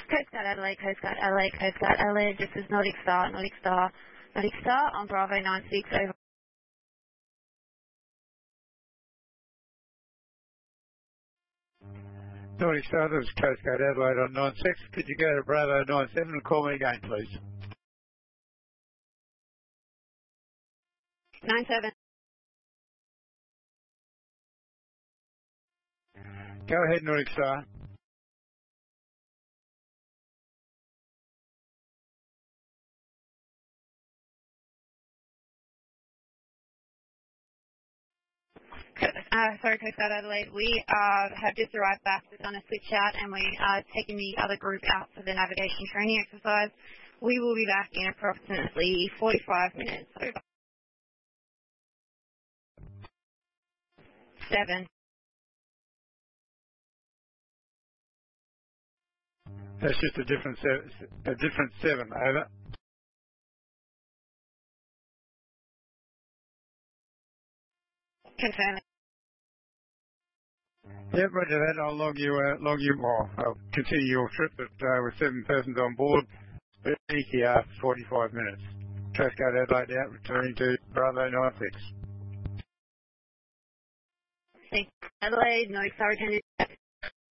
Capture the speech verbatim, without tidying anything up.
Coast Guard Adelaide, Coast Guard Adelaide, Coast Guard Adelaide. This is Nordic Star, Nordic Star, Nordic Star on Bravo nine six over. Nordic Star, this is Coast Guard Adelaide on nine six. Could you go to Bravo nine seven and call me again, please? nine seven. Go ahead, Nordic Star. Uh, sorry, Coast Guard Adelaide. We uh, have just arrived back. We've done a switch out and we are taking the other group out for the navigation training exercise. We will be back in approximately forty-five minutes. Over. Seven. That's just a different seven. A different seven. Over. Confirming. Yep, roger that. I'll log you, uh, log you more. I'll continue your trip but, uh, with seven persons on board. E T R for forty-five minutes. Coast Guard Adelaide out, returning to Bravo nine six. Adelaide, Nordic Star returning.